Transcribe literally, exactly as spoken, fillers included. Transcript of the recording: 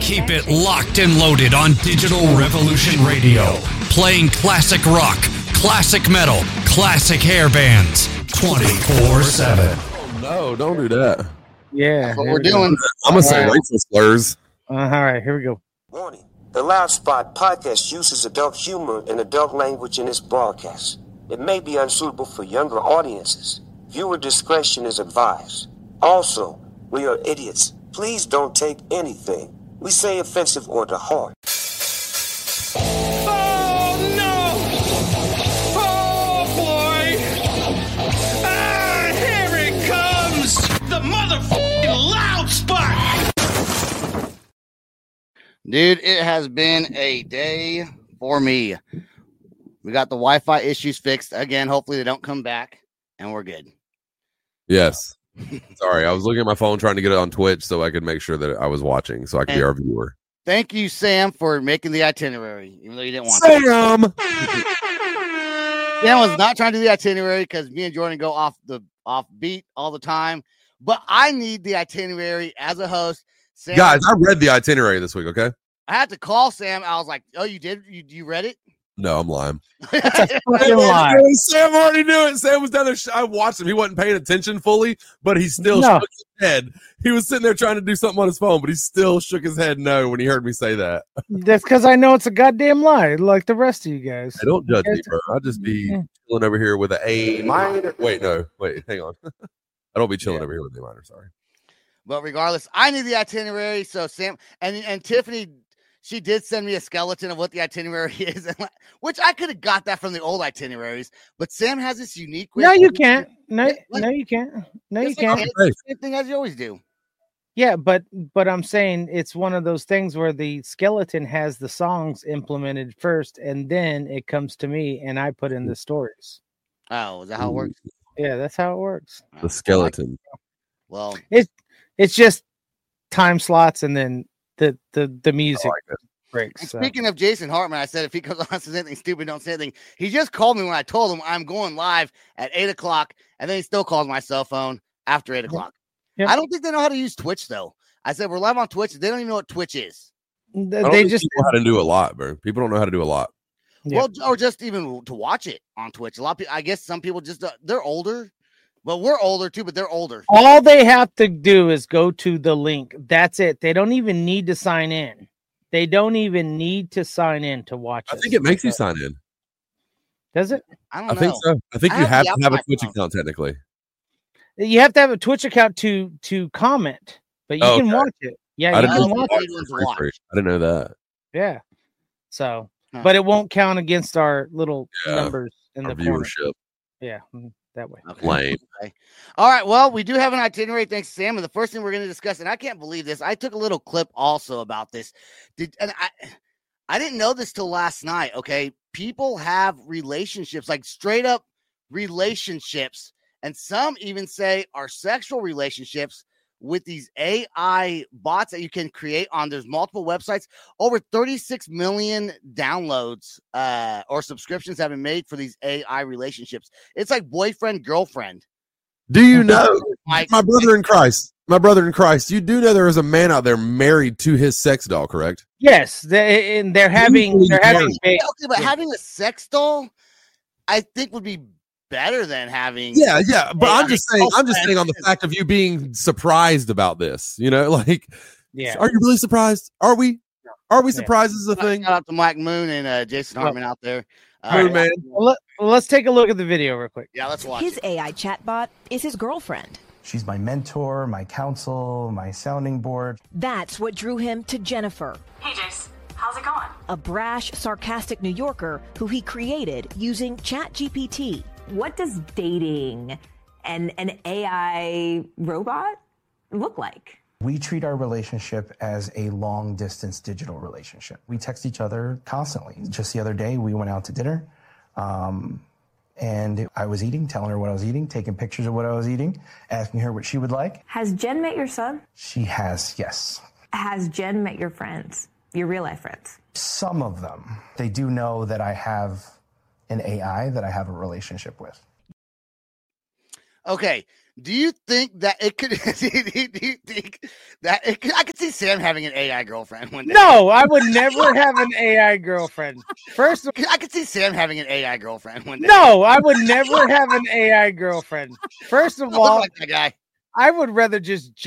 Keep it locked and loaded on Digital Revolution Radio. Playing classic rock, classic metal, classic hair bands. twenty-four seven. Oh, no, don't do that. Yeah. That's what we're doing. I'm going to say racial slurs. Uh, all right, here we go. Warning. The Loud Spot podcast uses adult humor and adult language in its broadcast. It may be unsuitable for younger audiences. Viewer discretion is advised. Also, we are idiots. Please don't take anything we say offensive or to heart. Oh, no! Oh, boy! Ah, here it comes! The motherfucking Loud Spot! Dude, it has been a day for me. We got the Wi-Fi issues fixed. Again, hopefully they don't come back, and we're good. Yes. Sorry, I was looking at my phone trying to get it on Twitch so I could make sure that I was watching so I could and be our viewer. Thank you, Sam, for making the itinerary, even though you didn't want Sam! to. Sam was not trying to do the itinerary because me and Jordan go off the off beat all the time. But I need the itinerary as a host. Sam, Guys, I read the itinerary this week, okay? I had to call Sam. I was like, "Oh, you did? You you read it?" No, I'm lying. Fucking lie. Sam already knew it. Sam was down there. I watched him. He wasn't paying attention fully, but he still No. shook his head. He was sitting there trying to do something on his phone, but he still shook his head no when he heard me say that. That's because I know it's a goddamn lie, like the rest of you guys. Hey, don't judge You me, guys- bro. I'll just be Yeah. chilling over here with an A minor. Wait, no. Wait, hang on. I don't be chilling Yeah. over here with an A minor. Sorry. But regardless, I need the itinerary. So Sam and and Tiffany, she did send me a skeleton of what the itinerary is, which I could have got that from the old itineraries. But Sam has this unique way. No, you can't. No, Yeah, like- no, you can't. No, you Just like can't. the same thing as you always do. Yeah, but but I'm saying it's one of those things where the skeleton has the songs implemented first, and then it comes to me, and I put in the stories. Oh, is that how it works? Yeah, that's how it works. Oh, The skeleton. Well, It's just time slots, and then the the the music I like it. breaks. and so. speaking of Jason Hartman, I said if he comes on and says anything stupid, don't say anything. He just called me when I told him I'm going live at eight o'clock, and then he still calls my cell phone after eight o'clock. Yep. I don't think they know how to use Twitch though. I said we're live on Twitch. They don't even know what Twitch is. Th- I don't They think just people know how to do a lot, bro. People don't know how to do a lot. Yeah. Well, or just even to watch it on Twitch. A lot of people, I guess some people just, uh, they're older. Well, we're older too, but they're older. all they have to do is go to the link. That's it. They don't even need to sign in. They don't even need to sign in to watch I it. think it makes you sign in. Does it? I don't I know. think so. I think I you have have the to app have on a my Twitch phone. account technically. You have to have a Twitch account to to comment, but you Oh, can okay. watch it. Yeah, I you didn't, can know watch you it. could watch it for Watch. free. I didn't know that. Yeah. So, Huh. but it won't count against our little Yeah, numbers in Our the corner. viewership. Yeah, mm, that way. Okay. Lame. Okay. All right. Well, we do have an itinerary. Thanks, Sam. And the first thing we're going to discuss, and I can't believe this. I took a little clip also about this. Did and I, I didn't know this till last night. Okay, people have relationships, like straight up relationships, and some even say are sexual relationships with these A I bots that you can create on. There's multiple websites. Over thirty-six million downloads uh, or subscriptions have been made for these A I relationships. It's like boyfriend, girlfriend. Do you know, Like, my brother in Christ, my brother in Christ, you do know there is a man out there married to his sex doll, correct? Yes, they, and they're having Legally they're having married. ba- Yeah, okay, but yeah. having a sex doll, I think would be better than having. Yeah, yeah. But Hey, I'm I just mean, saying, I'm just girlfriend saying on the is- fact of you being surprised about this, you know, like, yeah. are you really surprised? Are we? Are we Yeah. surprised this is a Shout thing? out to Mike Moon and uh, Jason Hartman out there. Uh, Moon Man. Well, let, well, let's take a look at the video real quick. Yeah, let's watch. His it. A I chatbot is his girlfriend. She's my mentor, my counsel, my sounding board. That's what drew him to Jennifer, Hey, Jace. How's it going? a brash, sarcastic New Yorker who he created using ChatGPT. What does dating and an A I robot look like? We treat our relationship as a long distance digital relationship. We text each other constantly. Just the other day, we went out to dinner. Um, and I was eating, telling her what I was eating, taking pictures of what I was eating, asking her what she would like. Has Jen met your son? She has, yes. Has Jen met your friends? Your real life friends? Some of them. They do know that I have an A I that I have a relationship with. Okay. Do you think that it could? Do you think that it could? I could see Sam having an A I girlfriend one day. No, I would never have an A I girlfriend. First, of, I could see Sam having an A I girlfriend one day. no, I would never have an A I girlfriend. First of I look all, like that guy. I would rather just